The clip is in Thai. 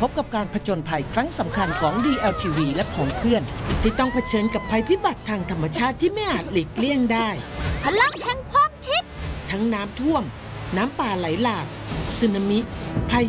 บกับการผจญภัยครั้งสำคัญของ DLTV และของเพื่อนที่ต้องเผชิญกับภัยพิบัติทางธรรมชาติที่ไม่อาจหลีกเลี่ยงได้พลังแห่งความคิดทั้งน้ำท่วมน้ำป่าไหลหลากสึนามิภัย